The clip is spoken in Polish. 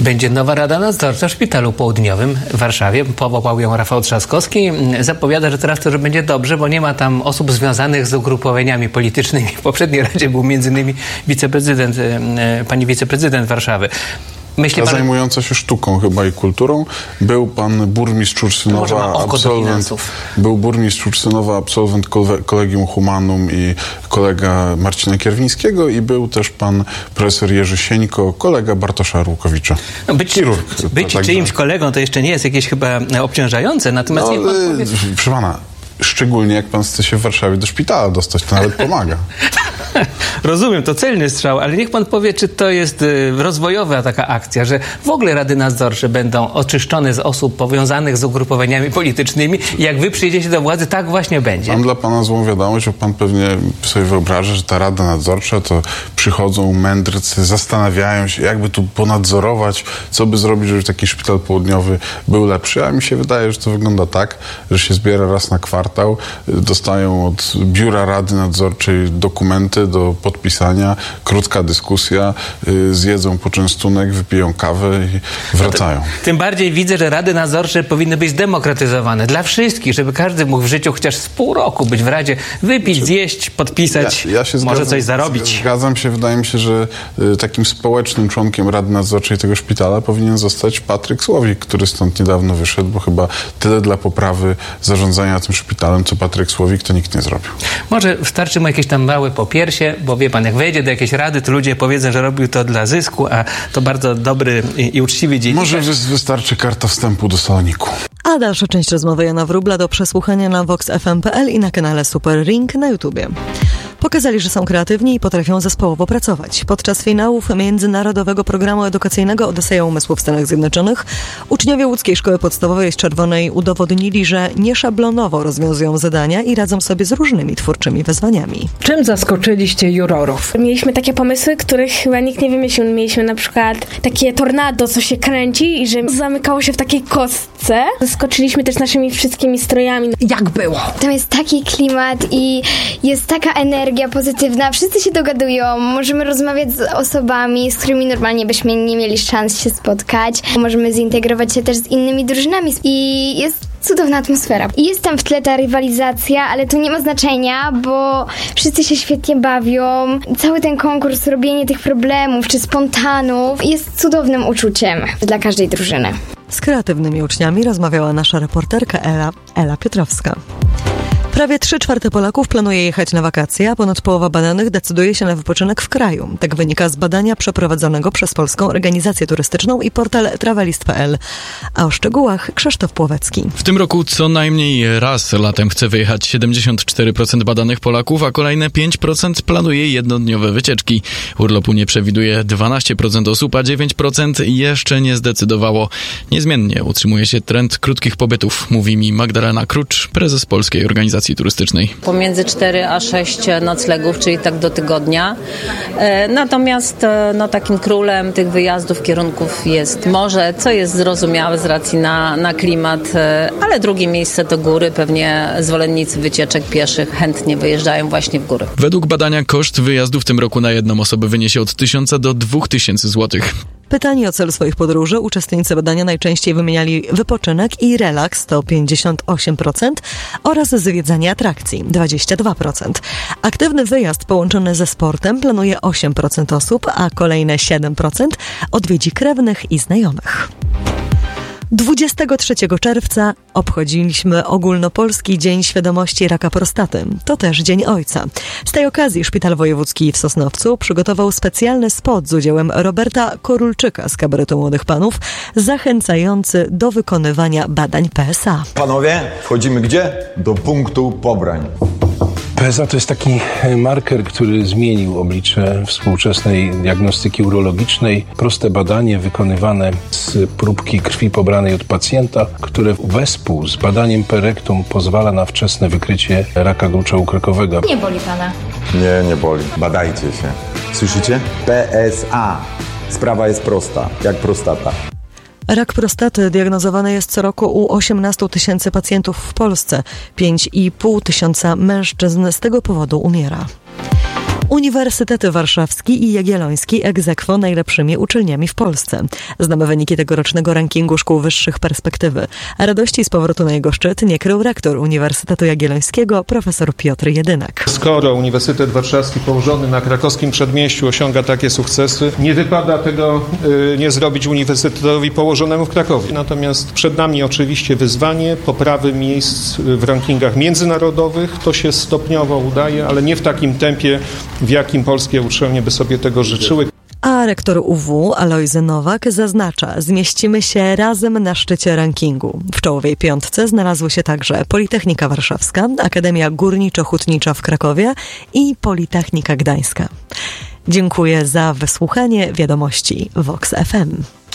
Będzie nowa Rada Nadzorcza w Szpitalu Południowym w Warszawie. Powołał ją Rafał Trzaskowski. Zapowiada, że teraz to, że będzie dobrze, bo nie ma tam osób związanych z ugrupowaniami politycznymi. W poprzedniej Radzie był m.in. pani wiceprezydent Warszawy. Zajmująca się sztuką chyba i kulturą. Był pan burmistrz Ursynowa, absolwent Collegium Humanum i kolega Marcina Kierwińskiego i był też pan profesor Jerzy Sieńko, kolega Bartosza Arłukowicza. Chirurg. Być czyimś kolegą to jeszcze nie jest jakieś chyba obciążające, natomiast niech pan powie... Proszę pana, szczególnie jak pan chce się w Warszawie do szpitala dostać, to nawet pomaga. Rozumiem, to celny strzał, ale niech pan powie, czy to jest rozwojowa taka akcja, że w ogóle rady nadzorcze będą oczyszczone z osób powiązanych z ugrupowaniami politycznymi i jak wy przyjdziecie do władzy, tak właśnie będzie. Mam dla pana złą wiadomość, bo pan pewnie sobie wyobraża, że ta rada nadzorcza to przychodzą mędrcy, zastanawiają się, jakby tu ponadzorować, co by zrobić, żeby taki szpital południowy był lepszy, a mi się wydaje, że to wygląda tak, że się zbiera raz na kwartał, dostają od biura rady nadzorczej dokumenty do podpisania, krótka dyskusja, zjedzą poczęstunek, wypiją kawę i wracają. Tym bardziej widzę, że rady nadzorcze powinny być zdemokratyzowane dla wszystkich, żeby każdy mógł w życiu chociaż z pół roku być w radzie, wypić, zjeść, podpisać, może coś zarobić. Zgadzam się, wydaje mi się, że takim społecznym członkiem rady nadzorczej tego szpitala powinien zostać Patryk Słowik, który stąd niedawno wyszedł, bo chyba tyle dla poprawy zarządzania tym szpitalem, co Patryk Słowik, to nikt nie zrobił. Może wystarczy mu jakieś tam małe popiersie, bo wie pan, jak wejdzie do jakiejś rady, to ludzie powiedzą, że robił to dla zysku, a to bardzo dobry i uczciwy dziennikarz. Może wystarczy karta wstępu do Saloniku. A dalsza część rozmowy Jana Wróbla do przesłuchania na voxfm.pl i na kanale Super Ring na YouTubie. Pokazali, że są kreatywni i potrafią zespołowo pracować. Podczas finałów Międzynarodowego Programu Edukacyjnego Odyseja Umysłu w Stanach Zjednoczonych uczniowie łódzkiej szkoły podstawowej z Czerwonej udowodnili, że nieszablonowo rozwiązują zadania i radzą sobie z różnymi twórczymi wyzwaniami. Czym zaskoczyliście jurorów? Mieliśmy takie pomysły, których chyba nikt nie wymyślił. Mieliśmy na przykład takie tornado, co się kręci i że zamykało się w takiej kostce. Zaskoczyliśmy też naszymi wszystkimi strojami. Jak było? Tam jest taki klimat i jest taka energia pozytywna. Wszyscy się dogadują. Możemy rozmawiać z osobami, z którymi normalnie byśmy nie mieli szans się spotkać. Możemy zintegrować się też z innymi drużynami i jest cudowna atmosfera. I jest tam w tle ta rywalizacja, ale to nie ma znaczenia, bo wszyscy się świetnie bawią. Cały ten konkurs, robienie tych problemów czy spontanów jest cudownym uczuciem dla każdej drużyny. Z kreatywnymi uczniami rozmawiała nasza reporterka Ela Piotrowska. Prawie 3/4 Polaków planuje jechać na wakacje, a ponad połowa badanych decyduje się na wypoczynek w kraju. Tak wynika z badania przeprowadzonego przez Polską Organizację Turystyczną i portal travelist.pl. A o szczegółach Krzysztof Płowecki. W tym roku co najmniej raz latem chce wyjechać 74% badanych Polaków, a kolejne 5% planuje jednodniowe wycieczki. Urlopu nie przewiduje 12% osób, a 9% jeszcze nie zdecydowało. Niezmiennie utrzymuje się trend krótkich pobytów, mówi mi Magdalena Krucz, prezes Polskiej Organizacji Turystycznej. Pomiędzy 4 a 6 noclegów, czyli tak do tygodnia. Natomiast takim królem tych wyjazdów, kierunków jest morze, co jest zrozumiałe z racji na klimat, ale drugie miejsce to góry. Pewnie zwolennicy wycieczek pieszych chętnie wyjeżdżają właśnie w góry. Według badania koszt wyjazdu w tym roku na jedną osobę wyniesie od 1000 do 2000 zł. Pytani o cel swoich podróży, uczestnicy badania najczęściej wymieniali wypoczynek i relaks, to 58%, oraz zwiedzanie atrakcji, 22%. Aktywny wyjazd połączony ze sportem planuje 8% osób, a kolejne 7% odwiedzi krewnych i znajomych. 23 czerwca obchodziliśmy Ogólnopolski Dzień Świadomości Raka Prostaty. To też Dzień Ojca. Z tej okazji Szpital Wojewódzki w Sosnowcu przygotował specjalny spot z udziałem Roberta Korulczyka z Kabaretu Młodych Panów, zachęcający do wykonywania badań PSA. Panowie, wchodzimy gdzie? Do punktu pobrań. PSA to jest taki marker, który zmienił oblicze współczesnej diagnostyki urologicznej. Proste badanie wykonywane z próbki krwi pobranej od pacjenta, które wespół z badaniem perektum pozwala na wczesne wykrycie raka gruczołu krokowego. Nie boli pana? Nie boli. Badajcie się. Słyszycie? PSA. Sprawa jest prosta, jak prostata. Rak prostaty diagnozowany jest co roku u 18 000 pacjentów w Polsce. 5,5 tysiąca mężczyzn z tego powodu umiera. Uniwersytety Warszawski i Jagielloński ex aequo najlepszymi uczelniami w Polsce. Znamy wyniki tegorocznego rankingu szkół wyższych Perspektywy. A radości z powrotu na jego szczyt nie krył rektor Uniwersytetu Jagiellońskiego, profesor Piotr Jedynak. Skoro Uniwersytet Warszawski położony na krakowskim przedmieściu osiąga takie sukcesy, nie wypada tego nie zrobić uniwersytetowi położonemu w Krakowie. Natomiast przed nami oczywiście wyzwanie poprawy miejsc w rankingach międzynarodowych. To się stopniowo udaje, ale nie w takim tempie, w jakim polskie uczelnie by sobie tego życzyły. A rektor UW Alojzy Nowak zaznacza, zmieścimy się razem na szczycie rankingu. W czołowej piątce znalazły się także Politechnika Warszawska, Akademia Górniczo-Hutnicza w Krakowie i Politechnika Gdańska. Dziękuję za wysłuchanie wiadomości Vox FM.